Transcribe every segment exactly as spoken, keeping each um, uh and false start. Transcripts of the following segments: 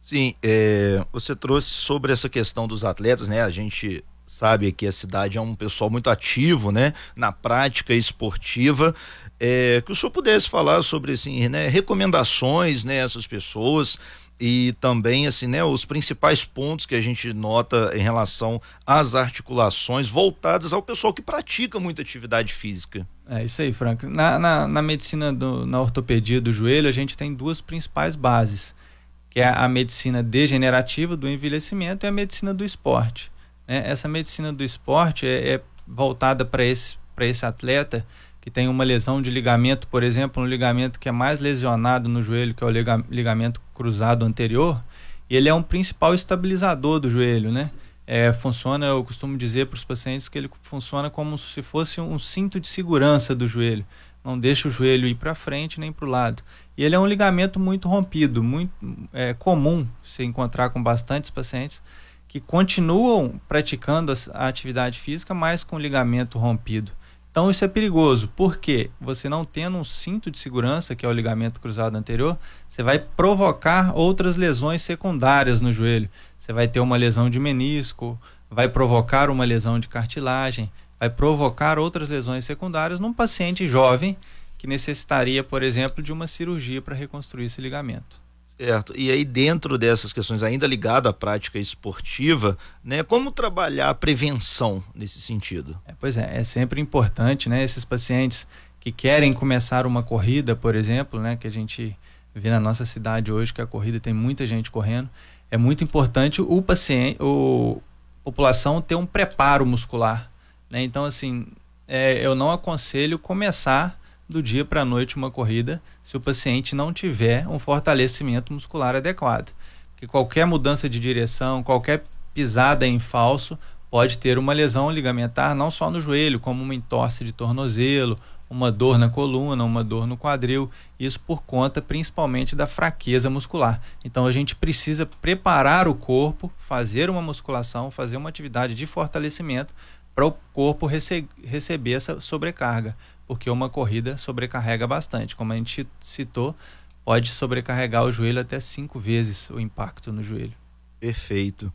Sim, é, você trouxe sobre essa questão dos atletas, né? A gente sabe que a cidade é um pessoal muito ativo, né? Na prática esportiva, é, que o senhor pudesse falar sobre, assim, né? Recomendações, né? Essas pessoas e também, assim, né? Os principais pontos que a gente nota em relação às articulações voltadas ao pessoal que pratica muita atividade física. É isso aí, Frank. Na, na, na medicina, do, na ortopedia do joelho, a gente tem duas principais bases, que é a medicina degenerativa do envelhecimento e a medicina do esporte. Né? Essa medicina do esporte é, é voltada para esse, para esse atleta que tem uma lesão de ligamento, por exemplo, um ligamento que é mais lesionado no joelho, que é o liga, ligamento cruzado anterior, e ele é um principal estabilizador do joelho, né? É, funciona, eu costumo dizer para os pacientes que ele funciona como se fosse um cinto de segurança do joelho, não deixa o joelho ir para frente nem para o lado. E ele é um ligamento muito rompido, muito é, comum se encontrar com bastantes pacientes que continuam praticando a atividade física, mas com ligamento rompido. Então isso é perigoso, porque você não tendo um cinto de segurança, que é o ligamento cruzado anterior, você vai provocar outras lesões secundárias no joelho. Você vai ter uma lesão de menisco, vai provocar uma lesão de cartilagem, vai provocar outras lesões secundárias num paciente jovem que necessitaria, por exemplo, de uma cirurgia para reconstruir esse ligamento. Certo. E aí, dentro dessas questões, ainda ligado à prática esportiva, né? Como trabalhar a prevenção nesse sentido? É, pois é, é sempre importante, né? Esses pacientes que querem começar uma corrida, por exemplo, né? Que a gente vê na nossa cidade hoje que a corrida tem muita gente correndo. É muito importante o paciente, o, a população ter um preparo muscular, né? Então, assim, é, eu não aconselho começar do dia para a noite uma corrida se o paciente não tiver um fortalecimento muscular adequado, porque qualquer mudança de direção, qualquer pisada em falso pode ter uma lesão ligamentar, não só no joelho, como uma entorse de tornozelo, uma dor na coluna, uma dor no quadril, isso por conta principalmente da fraqueza muscular. Então a gente precisa preparar o corpo, fazer uma musculação, fazer uma atividade de fortalecimento para o corpo rece- receber essa sobrecarga, porque uma corrida sobrecarrega bastante, como a gente citou, pode sobrecarregar o joelho até cinco vezes o impacto no joelho. Perfeito.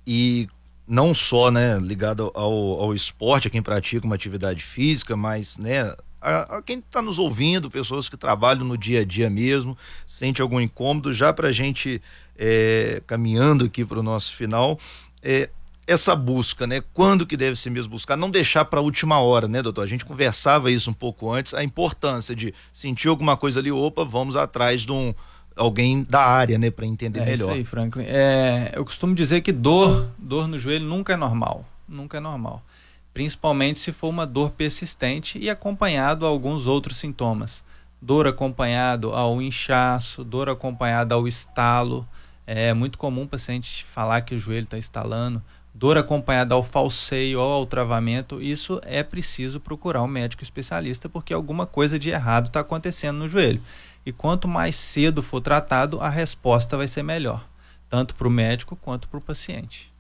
E não só, né, ligado ao, ao esporte, a quem pratica uma atividade física, mas, né, a, a quem está nos ouvindo, pessoas que trabalham no dia a dia mesmo, sente algum incômodo, já para a gente é, caminhando aqui para o nosso final, é, essa busca, né? Quando que deve ser mesmo buscar, não deixar para a última hora, né, doutor? A gente conversava isso um pouco antes, a importância de sentir alguma coisa ali, opa, vamos atrás de um alguém da área, né, para entender é melhor. Isso aí, Franklin. É, eu costumo dizer que dor, dor no joelho nunca é normal, nunca é normal. Principalmente se for uma dor persistente e acompanhado a alguns outros sintomas. Dor acompanhado ao inchaço, dor acompanhada ao estalo. É muito comum o paciente falar que o joelho está estalando. Dor acompanhada ao falseio ou ao travamento, isso é preciso procurar um médico especialista, porque alguma coisa de errado está acontecendo no joelho. E quanto mais cedo for tratado, a resposta vai ser melhor, tanto para o médico quanto para o paciente.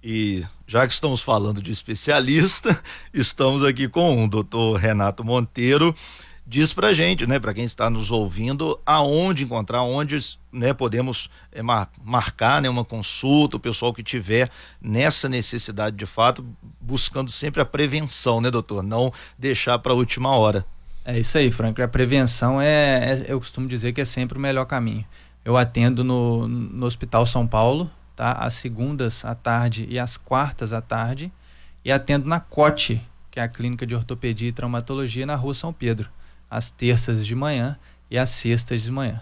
E já que estamos falando de especialista, estamos aqui com o doutor Renato Monteiro. Diz pra gente, né, para quem está nos ouvindo, aonde encontrar, onde, né, podemos é, mar, marcar, né, uma consulta, o pessoal que tiver nessa necessidade de fato, buscando sempre a prevenção, né, doutor? Não deixar para a última hora. É isso aí, Frank. A prevenção é, é, eu costumo dizer que é sempre o melhor caminho. Eu atendo no, no Hospital São Paulo, tá? Às segundas à tarde e às quartas à tarde, e atendo na C O T, que é a Clínica de Ortopedia e Traumatologia, na Rua São Pedro, às terças de manhã e às sextas de manhã.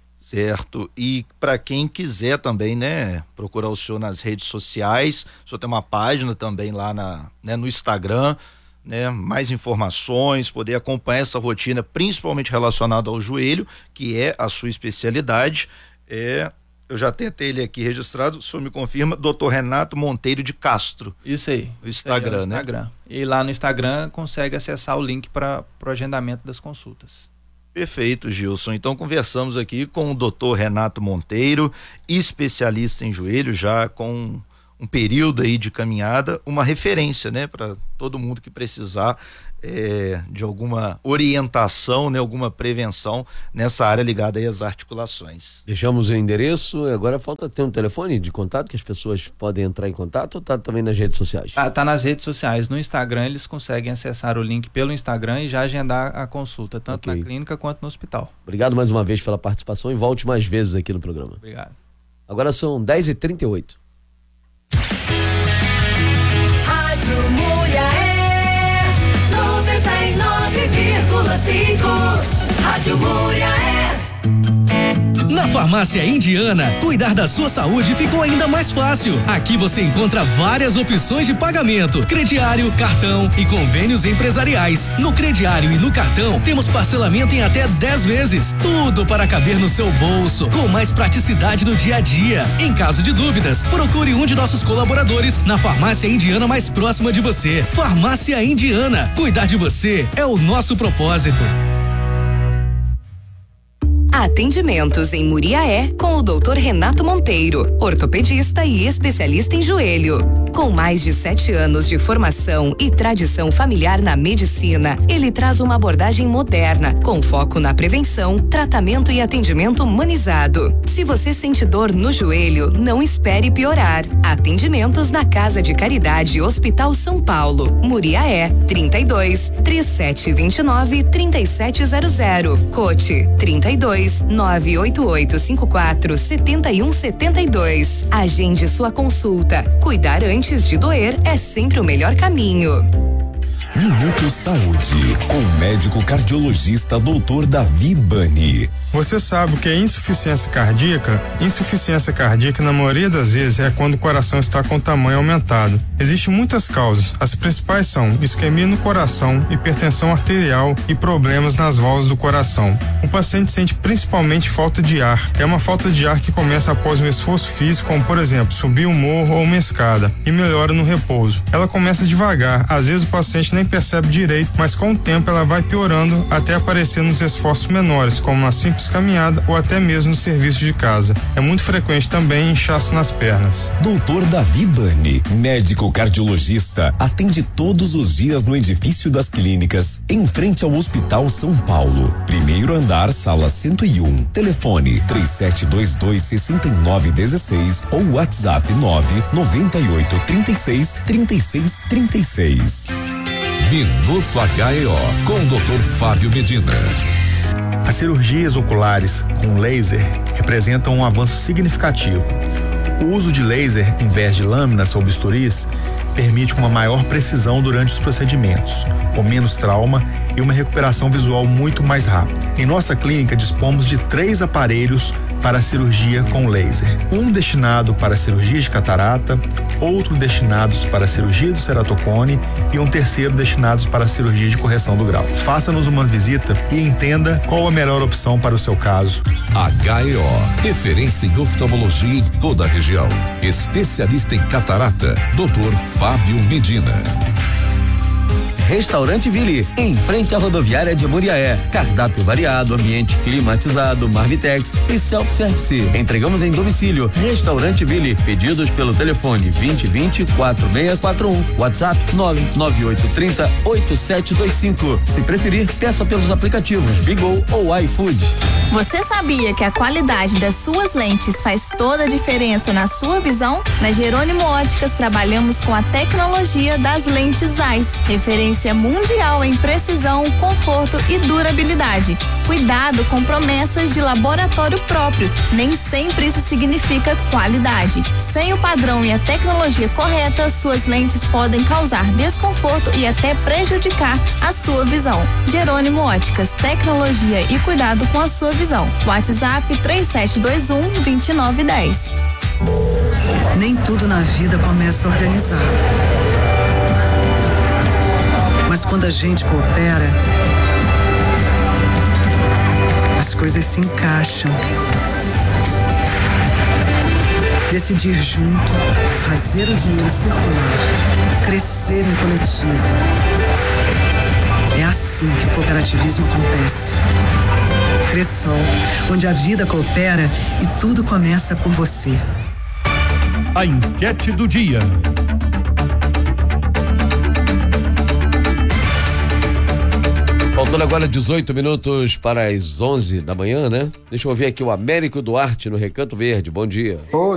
Certo. E para quem quiser também, né, procurar o senhor nas redes sociais, o senhor tem uma página também lá na, né, no Instagram, né, mais informações, poder acompanhar essa rotina, principalmente relacionada ao joelho, que é a sua especialidade. É, eu já tenho até ele aqui registrado, o senhor me confirma, doutor Renato Monteiro de Castro. Isso aí. No Instagram, isso aí é o Instagram, né? E lá no Instagram consegue acessar o link para o agendamento das consultas. Perfeito, Gilson. Então conversamos aqui com o doutor Renato Monteiro, especialista em joelho, já com um período aí de caminhada, uma referência, né, para todo mundo que precisar é, de alguma orientação, né, alguma prevenção nessa área ligada aí às articulações. Deixamos o endereço, agora falta ter um telefone de contato que as pessoas podem entrar em contato, ou tá também nas redes sociais? Ah, tá nas redes sociais. No Instagram eles conseguem acessar o link pelo Instagram e já agendar a consulta, tanto okay. na clínica quanto no hospital. Obrigado mais uma vez pela participação e volte mais vezes aqui no programa. Obrigado. Agora são dez e trinta e oito. Rádio Muriaé noventa e nove vírgula cinco. Rádio Muriaé. Na Farmácia Indiana, cuidar da sua saúde ficou ainda mais fácil. Aqui você encontra várias opções de pagamento: crediário, cartão e convênios empresariais. No crediário e no cartão, temos parcelamento em até dez vezes. Tudo para caber no seu bolso, com mais praticidade no dia a dia. Em caso de dúvidas, procure um de nossos colaboradores na Farmácia Indiana mais próxima de você. Farmácia Indiana, cuidar de você é o nosso propósito. Atendimentos em Muriaé com o doutor Renato Monteiro, ortopedista e especialista em joelho. Com mais de sete anos de formação e tradição familiar na medicina, ele traz uma abordagem moderna, com foco na prevenção, tratamento e atendimento humanizado. Se você sente dor no joelho, não espere piorar. Atendimentos na Casa de Caridade Hospital São Paulo, Muriaé, trinta e dois, trinta e sete vinte e nove, trinta e sete zero zero. Cote, trinta e dois, nove oito oito cinco quatro, sete um sete dois. Agende sua consulta. Cuidar antes de doer é sempre o melhor caminho. Minuto Saúde, com o médico cardiologista doutor Davi Bani. Você sabe o que é insuficiência cardíaca? Insuficiência cardíaca, na maioria das vezes, é quando o coração está com tamanho aumentado. Existem muitas causas. As principais são isquemia no coração, hipertensão arterial e problemas nas válvulas do coração. O paciente sente principalmente falta de ar. É uma falta de ar que começa após um esforço físico, como por exemplo, subir um morro ou uma escada, e melhora no repouso. Ela começa devagar, às vezes o paciente nem percebe direito, mas com o tempo ela vai piorando até aparecer nos esforços menores, como na simples caminhada ou até mesmo no serviço de casa. É muito frequente também inchaço nas pernas. doutor Davi Bani, médico cardiologista, atende todos os dias no edifício das clínicas, em frente ao Hospital São Paulo. Primeiro andar, sala cento e um. Telefone três sete dois dois, seis nove um seis ou WhatsApp nove nove oito, três seis, três seis, três seis. Minuto H E O com o doutor Fábio Medina. As cirurgias oculares com laser representam um avanço significativo. O uso de laser em vez de lâminas ou bisturis permite uma maior precisão durante os procedimentos, com menos trauma e uma recuperação visual muito mais rápida. Em nossa clínica dispomos de três aparelhos para a cirurgia com laser. Um destinado para a cirurgia de catarata, outro destinados para a cirurgia do ceratocone e um terceiro destinados para a cirurgia de correção do grau. Faça-nos uma visita e entenda qual a melhor opção para o seu caso. H E O, referência em oftalmologia em toda a região. Especialista em catarata, doutor Fábio Medina. Restaurante Ville, em frente à rodoviária de Muriaé. Cardápio variado, ambiente climatizado, Marmitex e self-service. Entregamos em domicílio. Restaurante Ville. Pedidos pelo telefone vinte vinte, quatro seis quatro um. WhatsApp nove nove oito três zero, oito sete dois cinco. Se preferir, peça pelos aplicativos Bigo ou iFood. Você sabia que a qualidade das suas lentes faz toda a diferença na sua visão? Na Jerônimo Óticas trabalhamos com a tecnologia das lentes Zeiss, referência mundial em precisão, conforto e durabilidade. Cuidado com promessas de laboratório próprio. Nem sempre isso significa qualidade. Sem o padrão e a tecnologia correta, suas lentes podem causar desconforto e até prejudicar a sua visão. Jerônimo Óticas, tecnologia e cuidado com a sua visão. WhatsApp três sete dois um, dois nove um zero. Nem tudo na vida começa organizado. Mas quando a gente coopera, as coisas se encaixam. Decidir junto, fazer o dinheiro circular, crescer em coletivo. É assim que o cooperativismo acontece. Cressol, onde a vida coopera e tudo começa por você. a enquete do dia. Faltando agora dezoito minutos para as onze da manhã, né? Deixa eu ouvir aqui o Américo Duarte no Recanto Verde. Bom dia. Oi.